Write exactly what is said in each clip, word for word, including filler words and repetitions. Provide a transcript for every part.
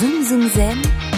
Zoom Zoom Zen,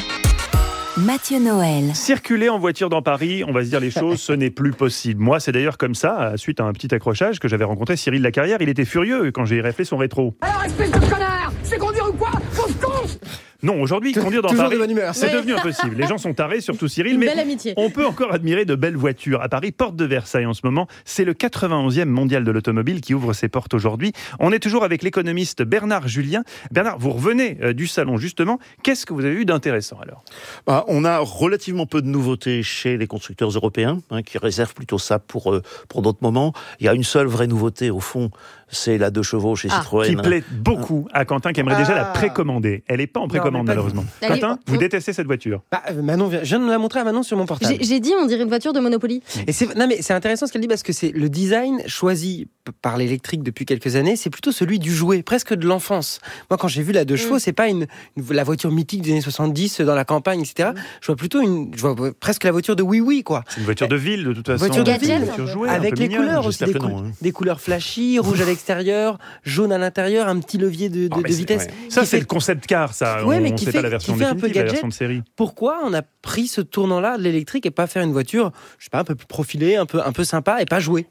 Mathieu Noël. Circuler en voiture dans Paris, on va se dire les choses, ce n'est plus possible. Moi, c'est d'ailleurs comme ça, suite à un petit accrochage, que j'avais rencontré Cyril Lacarrière. Il était furieux quand j'ai réflé son rétro. Alors, espèce de connard, c'est conduire ou quoi? Faut se con. Non, aujourd'hui, conduire dans Toujours Paris, de bonne humeur. c'est Ouais. devenu impossible. Les gens sont tarés, surtout Cyril, Une mais belle amitié. on peut encore admirer de belles voitures. À Paris, porte de Versailles en ce moment, c'est le quatre-vingt-onzième mondial de l'automobile qui ouvre ses portes aujourd'hui. On est toujours avec l'économiste Bernard Julien. Bernard, vous revenez euh, du salon justement. Qu'est-ce que vous avez eu d'intéressant alors? Bah, on a relativement peu de nouveautés chez les constructeurs européens, hein, qui réservent plutôt ça pour, euh, pour d'autres moments. Il y a une seule vraie nouveauté au fond, c'est la deux chevaux chez Ah. Citroën. Qui plaît beaucoup à Quentin, qui aimerait Ah. déjà la précommander. Elle n'est pas en précommande, mais pas malheureusement. Elle est- Quentin, vous détestez cette voiture? Bah, euh, Manon, vient- je viens de me la montrer à Manon sur mon portable. J'ai, j'ai dit, on dirait une voiture de Monopoly. Et c'est, non mais c'est intéressant ce qu'elle dit parce que c'est le design choisi p- par l'électrique depuis quelques années, c'est plutôt celui du jouet, presque de l'enfance. Moi, quand j'ai vu la deux chevaux, c'est pas une, une- la voiture mythique des années soixante-dix dans la campagne, et cetera. Je vois plutôt une, je vois presque la voiture de Oui Oui quoi. C'est une voiture de ville, de toute façon. Voiture de Une ville, voiture jouée, un Avec peu les mignonne. couleurs aussi, j'espère des, que cou- non, hein. des couleurs flashy, rouge à l'extérieur, jaune à l'intérieur, un petit levier de, de, Oh, mais de c'est- vitesse. ouais. Ça, qui c'est fait- le concept car, ça. Ouais, on mais ne qui sait fait- pas la version qui fait un peu définitive, la gadget. version de série. Pourquoi on a pris ce tournant-là de l'électrique et pas faire une voiture, je sais pas, un peu plus profilée, un peu, un peu sympa et pas jouer?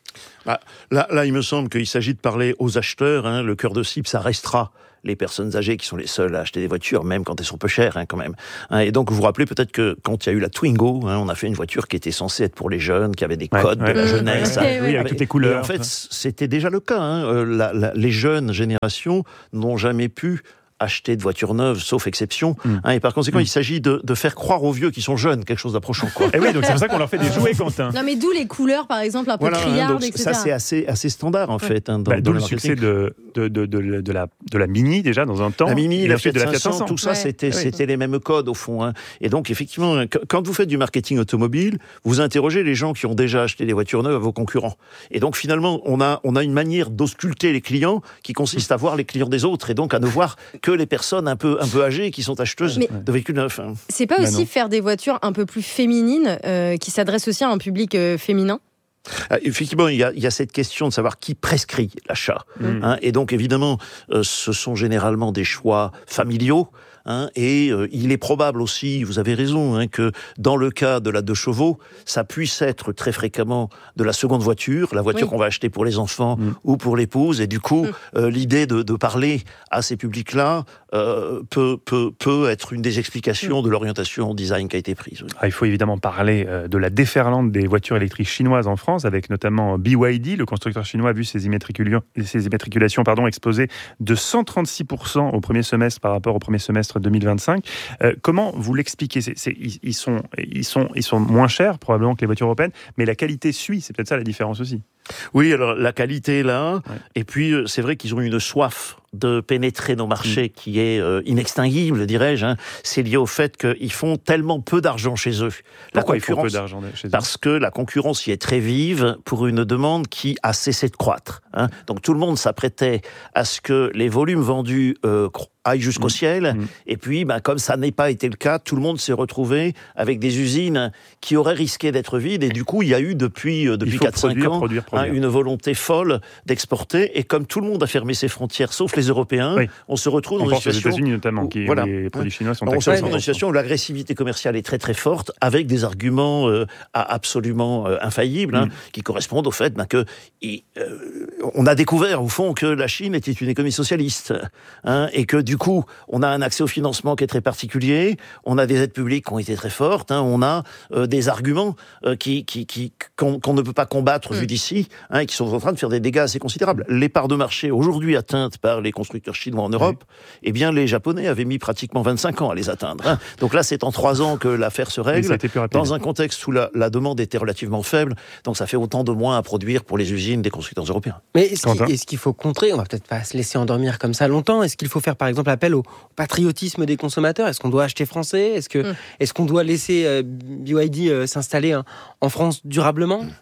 Ah, là, là, il me semble qu'il s'agit de parler aux acheteurs. Hein, le cœur de cible, ça restera les personnes âgées qui sont les seules à acheter des voitures, même quand elles sont peu chères, hein, quand même. Hein, et donc, vous vous rappelez peut-être que quand il y a eu la Twingo, hein, on a fait une voiture qui était censée être pour les jeunes, qui avait des Ouais, codes ouais. de la Mmh, jeunesse. ouais, hein. ouais. Oui, avec toutes les Et couleurs. en fait, c'était déjà le cas. Hein. Euh, la- la- les jeunes générations n'ont jamais pu acheter de voitures neuves, sauf exception. Mm. Hein, et par conséquent, Mm. il s'agit de, de faire croire aux vieux qui sont jeunes quelque chose d'approchant. Quoi. Et oui, donc c'est pour ça qu'on leur fait des jouets, Quentin. Non, mais d'où les couleurs, par exemple, un peu Voilà, hein, criardes, donc et cetera. ça c'est assez, assez standard en fait. Hein, dans, Bah, dans D'où le marketing. succès de, de, de, de, de la, de la Mini, déjà, dans un temps. La Mini, et la ensuite Fiat de la Fiat cinq cents, cinq cents. tout ça, Ouais. c'était, Oui. c'était les mêmes codes au fond. Hein. Et donc, effectivement, qu- quand vous faites du marketing automobile, vous interrogez les gens qui ont déjà acheté des voitures neuves à vos concurrents. Et donc, finalement, on a, on a une manière d'ausculter les clients qui consiste à voir les clients des autres et donc à ne voir que les personnes un peu, un peu âgées qui sont acheteuses Mais- de véhicules neufs. Hein. C'est pas Bah aussi non. faire des voitures un peu plus féminines, euh, qui s'adressent aussi à un public euh, féminin? Ah, Effectivement, il y, a, il y a cette question de savoir qui prescrit l'achat. Mm. Hein, et donc, évidemment, euh, ce sont généralement des choix familiaux. Hein, et euh, il est probable aussi, vous avez raison, hein, que dans le cas de la deux chevaux, ça puisse être très fréquemment de la seconde voiture, la voiture Oui. qu'on va acheter pour les enfants Mm. ou pour l'épouse. Et du coup, Mm. euh, l'idée de, de parler à ces publics-là euh, peut, peut, peut être une des explications de l'orientation design qui a été prise. Oui. Ah, il faut évidemment parler euh, de la déferlante des voitures électriques chinoises en France, avec notamment B Y D. Le constructeur chinois a vu ses, immatriculations, ses immatriculations pardon, explosées de cent trente-six pour cent au premier semestre par rapport au premier semestre deux mille vingt-cinq. Euh, comment vous l'expliquez? c'est, c'est, ils, ils, sont, ils, sont, ils sont moins chers probablement que les voitures européennes, mais la qualité suit. C'est peut-être ça la différence aussi. Oui, alors la qualité est là, Ouais. et puis euh, c'est vrai qu'ils ont une soif de pénétrer nos marchés qui est euh, inextinguible, dirais-je. Hein. C'est lié au fait qu'ils font tellement peu d'argent chez eux. Pourquoi la ils font peu concurrence, d'argent chez eux? parce que la concurrence y est très vive pour une demande qui a cessé de croître. Hein. Donc tout le monde s'apprêtait à ce que les volumes vendus euh, cro- aillent jusqu'au Mmh. ciel, Mmh. et puis ben, comme ça n'est pas été le cas, tout le monde s'est retrouvé avec des usines qui auraient risqué d'être vides, et du coup il y a eu depuis, euh, Il depuis faut quatre cinq produire, ans produire, hein, produire. une volonté folle d'exporter, et comme tout le monde a fermé ses frontières, sauf les Européens, Oui. on se retrouve On dans une pense aux situation... États-Unis notamment, qui, Voilà. où les produits chinois sont on se taxés. retrouve dans une situation où l'agressivité commerciale est très très forte, avec des arguments euh, absolument euh, infaillibles, hein, Mm. qui correspondent au fait ben, que y, euh, on a découvert au fond que la Chine était une économie socialiste, hein, et que du coup on a un accès au financement qui est très particulier, on a des aides publiques qui ont été très fortes, hein, on a euh, des arguments euh, qui, qui, qui, qu'on, qu'on ne peut pas combattre vu d'ici, hein, et qui sont en train de faire des dégâts assez considérables. Les parts de marché aujourd'hui atteintes par les constructeurs chinois en Europe, eh bien les Japonais avaient mis pratiquement vingt-cinq ans à les atteindre. Hein. Donc là, c'est en trois ans que l'affaire se Mais règle, ça a été plus rapide. dans un contexte où la, la demande était relativement faible, donc ça fait autant de moins à produire pour les usines des constructeurs européens. Mais est-ce Quentin qu'il, est-ce qu'il faut contrer? On va peut-être pas se laisser endormir comme ça longtemps. Est-ce qu'il faut faire par exemple appel au patriotisme des consommateurs? Est-ce qu'on doit acheter français? Est-ce que, Mm. est-ce qu'on doit laisser euh, B Y D euh, s'installer hein, en France durablement?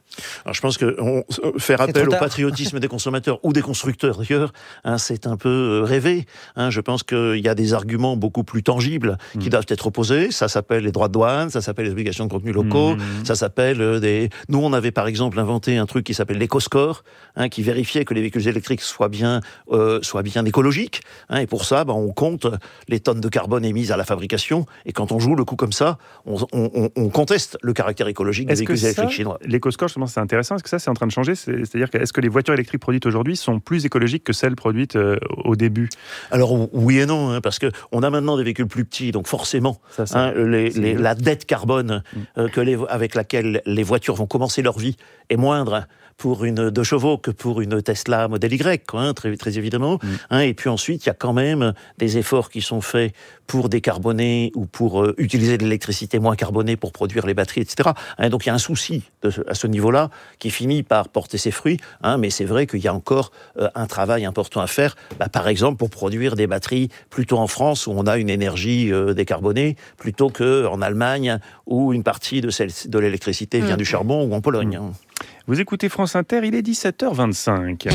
Alors je pense que on, faire appel au patriotisme des consommateurs ou des constructeurs d'ailleurs, hein, c'est un peu rêvé. Hein, je pense qu'il y a des arguments beaucoup plus tangibles mmh. qui doivent être opposés. Ça s'appelle les droits de douane, ça s'appelle les obligations de contenu locaux, mmh. ça s'appelle des... Nous, on avait par exemple inventé un truc qui s'appelle l'éco-score, hein, qui vérifiait que les véhicules électriques soient bien, euh, soient bien écologiques. Hein, et pour ça, bah, on compte les tonnes de carbone émises à la fabrication. Et quand on joue le coup comme ça, on, on, on conteste le caractère écologique des Est-ce véhicules ça, électriques chinois. L'éco-score, justement, c'est intéressant. Est-ce que ça, c'est en train de changer ? c'est, C'est-à-dire que est-ce que les voitures électriques produites aujourd'hui sont plus écologiques que celles produites euh, au début ? Alors oui et non, hein, parce que on a maintenant des véhicules plus petits, donc forcément, ça, ça, hein, les, les, la dette carbone mmh. euh, que les, avec laquelle les voitures vont commencer leur vie est moindre pour une deux chevaux que pour une Tesla Model Y, quoi, hein, très, très évidemment. Mmh. Hein, et puis ensuite, il y a quand même des efforts qui sont faits pour décarboner ou pour euh, utiliser de l'électricité moins carbonée pour produire les batteries, et cetera. Hein, donc il y a un souci de, à ce niveau-là qui finit par porter ses fruits. Hein, mais c'est vrai qu'il y a encore euh, un travail important à faire, bah, par exemple pour produire des batteries plutôt en France où on a une énergie euh, décarbonée plutôt qu'en Allemagne où une partie de, celle, de l'électricité vient mmh. du charbon ou en Pologne. Mmh. Vous écoutez France Inter, il est dix-sept heures vingt-cinq.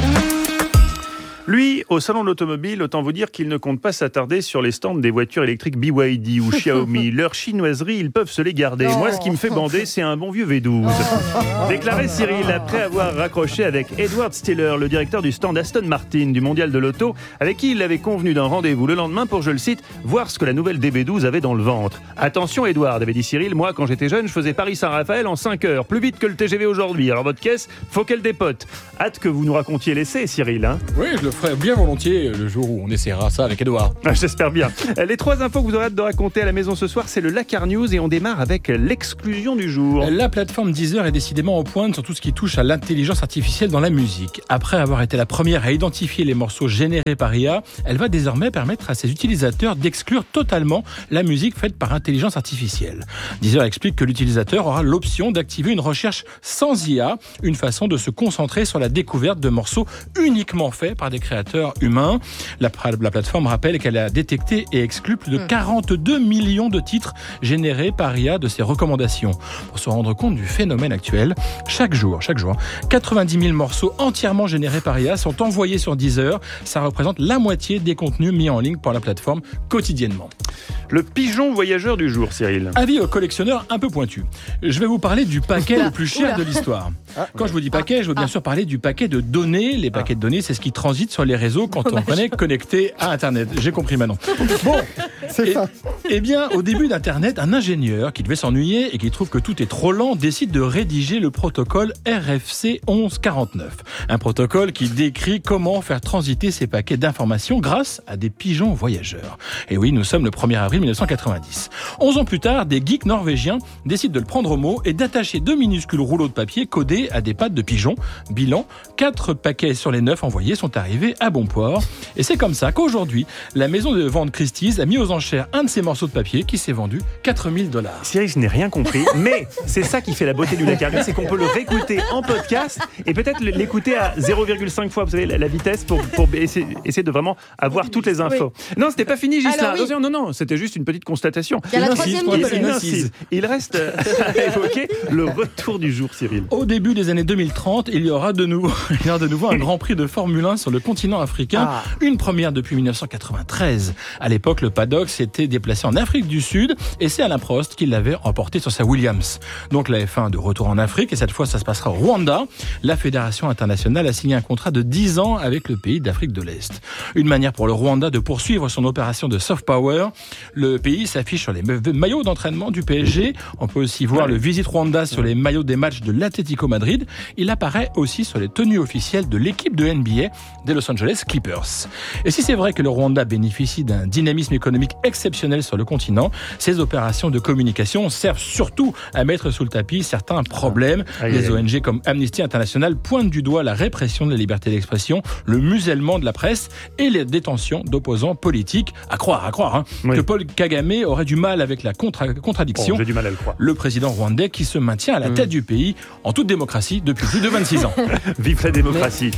Lui, au salon de l'automobile, autant vous dire qu'il ne compte pas s'attarder sur les stands des voitures électriques B Y D ou Xiaomi. Leur chinoiserie, ils peuvent se les garder. Moi, ce qui me fait bander, c'est un bon vieux V douze. Déclaré Cyril, après avoir raccroché avec Edward Stiller, le directeur du stand Aston Martin du Mondial de l'Auto, avec qui il avait convenu d'un rendez-vous le lendemain pour, je le cite, voir ce que la nouvelle D B douze avait dans le ventre. Attention Edward, avait dit Cyril, moi, quand j'étais jeune, je faisais Paris-Saint-Raphaël en cinq heures, plus vite que le T G V aujourd'hui. Alors votre caisse, faut qu'elle dépote. Hâte que vous nous racontiez l'essai, Cyril. Hein. Oui, je le ferai bien volontiers le jour où on essaiera ça avec Edouard. J'espère bien. Les trois infos que vous aurez hâte de raconter à la maison ce soir, c'est le Lakar News et on démarre avec l'exclusion du jour. La plateforme Deezer est décidément en pointe sur tout ce qui touche à l'intelligence artificielle dans la musique. Après avoir été la première à identifier les morceaux générés par I A, elle va désormais permettre à ses utilisateurs d'exclure totalement la musique faite par intelligence artificielle. Deezer explique que l'utilisateur aura l'option d'activer une recherche sans I A, une façon de se concentrer sur la découverte de morceaux uniquement faits par des créateurs humains. La, la plateforme rappelle qu'elle a détecté et exclu plus de quarante-deux millions de titres générés par I A de ses recommandations. Pour se rendre compte du phénomène actuel, chaque jour, chaque jour, quatre-vingt-dix mille morceaux entièrement générés par I A sont envoyés sur Deezer. Ça représente la moitié des contenus mis en ligne par la plateforme quotidiennement. Le pigeon voyageur du jour, Cyril. Avis aux collectionneurs un peu pointus. Je vais vous parler du paquet le plus cher de l'histoire. Quand je vous dis paquet, je veux bien sûr parler du paquet de données. Les paquets de données, c'est ce qui transite sur les réseaux quand on est connecté à Internet. J'ai compris maintenant. Bon, et, eh bien, au début d'Internet, un ingénieur qui devait s'ennuyer et qui trouve que tout est trop lent décide de rédiger le protocole R F C onze quarante-neuf. Un protocole qui décrit comment faire transiter ces paquets d'informations grâce à des pigeons voyageurs. Et oui, nous sommes le premier avril mille neuf cent quatre-vingt-dix. Onze ans plus tard, des geeks norvégiens décident de le prendre au mot et d'attacher deux minuscules rouleaux de papier codés à des pattes de pigeons. Bilan, quatre paquets sur les neuf envoyés sont arrivés à bon port. Et c'est comme ça qu'aujourd'hui, la maison de vente Christie's a mis aux enchères un de ces morceaux de papier qui s'est vendu quatre mille dollars. Cyril, je n'ai rien compris, mais c'est ça qui fait la beauté du Lakar News, c'est qu'on peut le réécouter en podcast et peut-être l'écouter à zéro virgule cinq fois, vous savez, la, la vitesse pour, pour essayer, essayer de vraiment avoir toutes les infos. Oui. Non, c'était pas fini, Gislain. Oui. Non, non, c'était juste une petite constatation. Il y a la troisième il, il reste à évoquer le retour du jour, Cyril. Au début des années deux mille trente, il y aura de nouveau, il y aura de nouveau un Grand Prix de Formule un sur le continent africain. Ah. Une première depuis mille neuf cent quatre-vingt-treize. À l'époque, le paddock s'était déplacé en Afrique du Sud et c'est Alain Prost qui l'avait emporté sur sa Williams. Donc la F un de retour en Afrique et cette fois ça se passera au Rwanda. La Fédération internationale a signé un contrat de dix ans avec le pays d'Afrique de l'Est. Une manière pour le Rwanda de poursuivre son opération de soft power. Le pays s'affiche sur les maillots d'entraînement du P S G. On peut aussi voir le Visit Rwanda sur les maillots des matchs de l'Atlético Madrid. Il apparaît aussi sur les tenues officielles de l'équipe de N B A des Los Angeles Clippers. Et si c'est vrai que le Rwanda bénéficie d'un dynamisme économique exceptionnel sur le continent, ces opérations de communication servent surtout à mettre sous le tapis certains problèmes. Ah, les O N G comme Amnesty International pointent du doigt la répression de la liberté d'expression, le musellement de la presse et les détentions d'opposants politiques. À croire, à croire, hein, oui. que Paul Kagame aurait du mal avec la contra- contradiction. Oh, j'ai du mal à le croire. Le président rwandais qui se maintient à la tête mmh. du pays en toute démocratie depuis plus de vingt-six ans. Vive la démocratie. Mais...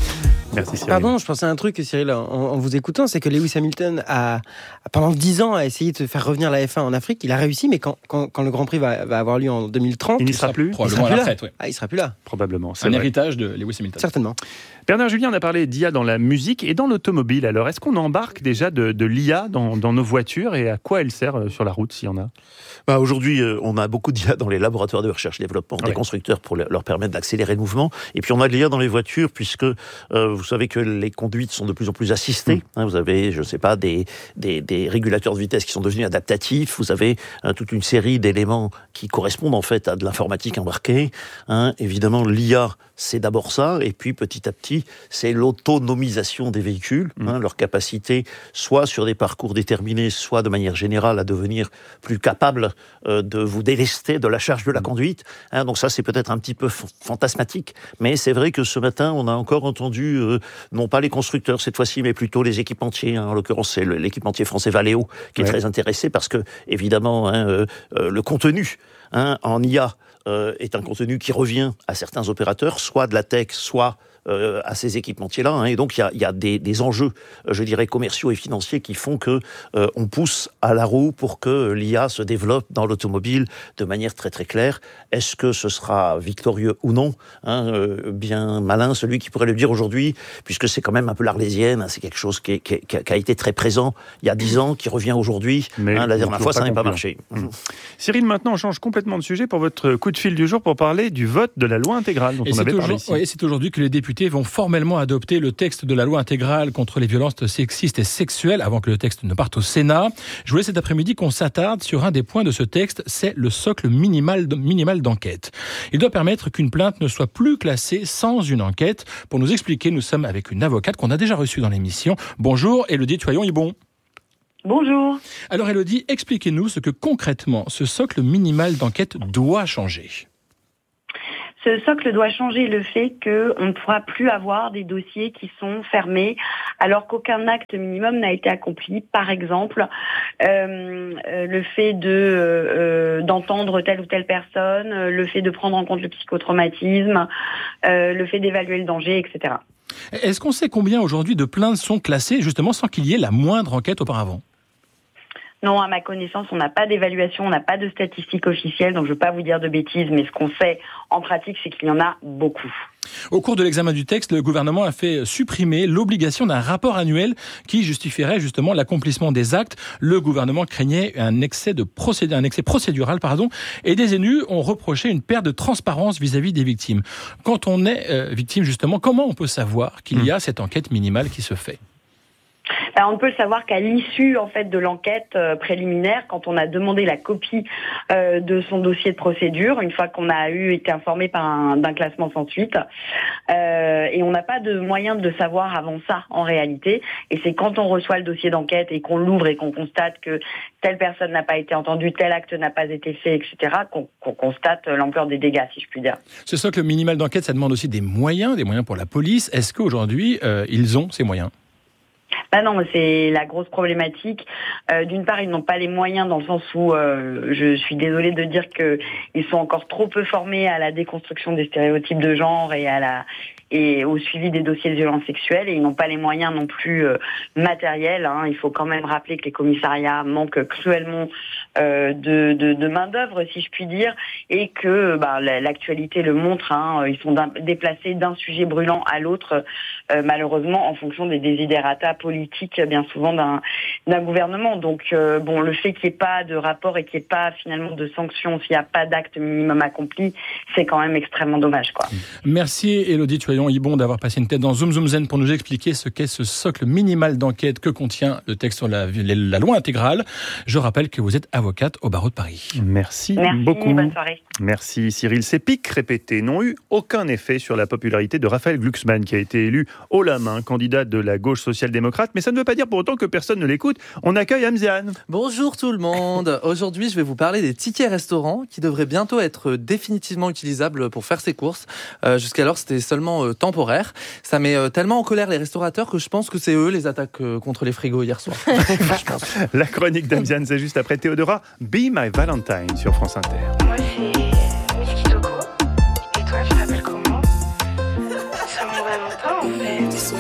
Merci Cyril. Pardon, je pensais à un truc, Cyril, en, en vous écoutant, c'est que Lewis Hamilton a, pendant dix ans, a essayé de faire revenir la F un en Afrique. Il a réussi, mais quand, quand, quand le Grand Prix va, va avoir lieu en deux mille trente, il n'y sera plus. Probablement à la retraite, oui. Ah, il sera plus là. Probablement. C'est un vrai. héritage de Lewis Hamilton. Certainement. Bernard Julien, on a parlé d'I A dans la musique et dans l'automobile. Alors, est-ce qu'on embarque déjà de, de l'I A dans, dans nos voitures et à quoi elle sert sur la route, s'il y en a ? Bah, aujourd'hui, euh, on a beaucoup d'I A dans les laboratoires de recherche et développement Ouais. des constructeurs pour leur permettre d'accélérer le mouvement. Et puis, on a de l'I A dans les voitures puisque euh, vous savez que les conduites sont de plus en plus assistées. Mmh. Hein, vous avez, je ne sais pas, des, des, des régulateurs de vitesse qui sont devenus adaptatifs. Vous avez hein, toute une série d'éléments qui correspondent en fait à de l'informatique embarquée. Hein. Évidemment, l'I A, c'est d'abord ça. Et puis, petit à petit, c'est l'autonomisation des véhicules. Mmh. Hein, leur capacité, soit sur des parcours déterminés, soit de manière générale à devenir plus capable euh, de vous délester de la charge de la conduite. Hein, donc ça, c'est peut-être un petit peu f- fantasmatique, mais c'est vrai que ce matin, on a encore entendu, euh, non pas les constructeurs cette fois-ci, mais plutôt les équipementiers. Hein, en l'occurrence, c'est le, l'équipementier français Valeo qui ouais. est très intéressé parce que, évidemment, hein, euh, euh, le contenu hein, en I A euh, est un contenu qui revient à certains opérateurs, soit de la tech, soit Euh, à ces équipementiers-là, hein, et donc il y a, y a des, des enjeux, je dirais, commerciaux et financiers qui font que euh, on pousse à la roue pour que l'I A se développe dans l'automobile de manière très très claire. Est-ce que ce sera victorieux ou non hein, euh, bien malin celui qui pourrait le dire aujourd'hui, puisque c'est quand même un peu l'Arlésienne, hein, c'est quelque chose qui, est, qui, est, qui a été très présent il y a dix ans, qui revient aujourd'hui. Hein, la dernière fois, ça n'a pas marché. Mmh. Cyril, maintenant, on change complètement de sujet pour votre coup de fil du jour pour parler du vote de la loi intégrale dont et on avait parlé ici. Ouais, c'est aujourd'hui que les députés vont formellement adopter le texte de la loi intégrale contre les violences sexistes et sexuelles avant que le texte ne parte au Sénat. Je voulais cet après-midi qu'on s'attarde sur un des points de ce texte, c'est le socle minimal, minimal d'enquête. Il doit permettre qu'une plainte ne soit plus classée sans une enquête. Pour nous expliquer, nous sommes avec une avocate qu'on a déjà reçue dans l'émission. Bonjour, Élodie Toyon-Hibon. Bonjour. Alors Élodie, expliquez-nous ce que concrètement ce socle minimal d'enquête doit changer. Ce socle doit changer le fait qu'on ne pourra plus avoir des dossiers qui sont fermés alors qu'aucun acte minimum n'a été accompli. Par exemple, euh, le fait de euh, d'entendre telle ou telle personne, le fait de prendre en compte le psychotraumatisme, euh, le fait d'évaluer le danger, et cetera. Est-ce qu'on sait combien aujourd'hui de plaintes sont classées justement sans qu'il y ait la moindre enquête auparavant ? Non, à ma connaissance, on n'a pas d'évaluation, on n'a pas de statistiques officielles, donc je ne veux pas vous dire de bêtises, mais ce qu'on sait en pratique, c'est qu'il y en a beaucoup. Au cours de l'examen du texte, le gouvernement a fait supprimer l'obligation d'un rapport annuel qui justifierait justement l'accomplissement des actes. Le gouvernement craignait un excès, de procédé, un excès procédural pardon, et des élus ont reproché une perte de transparence vis-à-vis des victimes. Quand on est euh, victime, justement, comment on peut savoir qu'il y a cette enquête minimale qui se fait ? Ben, on peut le savoir qu'à l'issue en fait de l'enquête euh, préliminaire, quand on a demandé la copie euh, de son dossier de procédure, une fois qu'on a eu été informé par un, d'un classement sans suite, euh, et on n'a pas de moyen de le savoir avant ça en réalité. Et c'est quand on reçoit le dossier d'enquête et qu'on l'ouvre et qu'on constate que telle personne n'a pas été entendue, tel acte n'a pas été fait, et cetera, qu'on, qu'on constate l'ampleur des dégâts, si je puis dire. Ce socle minimal d'enquête, ça demande aussi des moyens, des moyens pour la police. Est-ce qu'aujourd'hui, euh, ils ont ces moyens ? Bah non, c'est la grosse problématique. Euh, d'une part, ils n'ont pas les moyens dans le sens où euh, je suis désolée de dire qu'ils sont encore trop peu formés à la déconstruction des stéréotypes de genre et à la et au suivi des dossiers de violences sexuelles, et ils n'ont pas les moyens non plus euh, matériels. Hein. Il faut quand même rappeler que les commissariats manquent cruellement euh, de, de, de main d'œuvre, si je puis dire, et que bah, l'actualité le montre. Hein. Ils sont d'un, déplacés d'un sujet brûlant à l'autre, euh, malheureusement en fonction des desiderata politiques, bien souvent d'un, d'un gouvernement. Donc euh, bon, le fait qu'il n'y ait pas de rapport et qu'il n'y ait pas finalement de sanctions s'il n'y a pas d'acte minimum accompli, c'est quand même extrêmement dommage, quoi. Merci Élodie Toyon-Hibon d'avoir passé une tête dans Zoom Zoom Zen pour nous expliquer ce qu'est ce socle minimal d'enquête que contient le texte sur la, la loi intégrale. Je rappelle que vous êtes avocate au barreau de Paris. Merci, Merci beaucoup. Bonne soirée. Merci Cyril. Ces pics répétés n'ont eu aucun effet sur la popularité de Raphaël Glucksmann, qui a été élu haut la main, candidat de la gauche social-démocrate. Mais ça ne veut pas dire pour autant que personne ne l'écoute. On accueille Hamziane. Bonjour tout le monde. Aujourd'hui, je vais vous parler des tickets restaurants qui devraient bientôt être définitivement utilisables pour faire ses courses. Euh, jusqu'alors, c'était seulement euh, temporaire. Ça met euh, tellement en colère les restaurateurs que je pense que c'est eux les attaques euh, contre les frigos hier soir. je pense. La chronique d'Hamziane, c'est juste après Théodora. Be My Valentine sur France Inter. Moi, c'est